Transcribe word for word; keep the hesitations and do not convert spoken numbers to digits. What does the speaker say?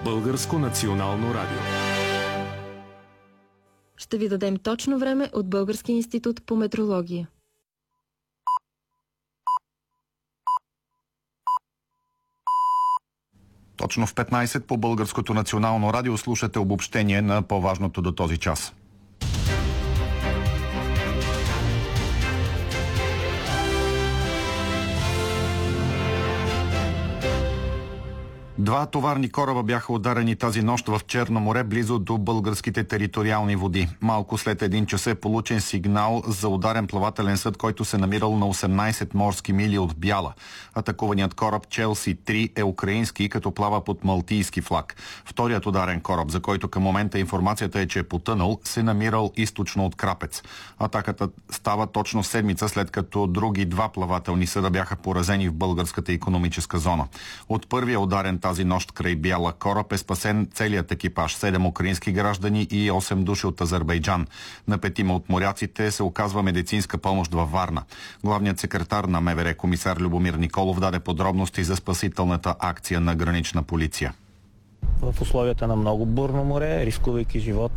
Българско национално радио. Ще ви дадем точно време от Българския институт по метрология. Точно в петнайсет по Българското национално радио слушате обобщение на по-важното до този час. Два товарни кораба бяха ударени тази нощ в Черно море, близо до българските териториални води. Малко след един час е получен сигнал за ударен плавателен съд, който се намирал на осемнайсет морски мили от Бяла. Атакуваният кораб Челси три е украински, като плава под малтийски флаг. Вторият ударен кораб, за който към момента информацията е, че е потънал, се намирал източно от Крапец. Атаката става точно седмица след като други два плавателни съда бяха поразени в българската икономическа зона. От първия ударен тази нощ край Бяла кораб е спасен целият екипаж, седем украински граждани и осем души от Азербайджан. На петима от моряците се оказва медицинска помощ във Варна. Главният секретар на МВР, комисар Любомир Николов, даде подробности за спасителната акция на Гранична полиция. В условията на много бурно море, рискувайки живота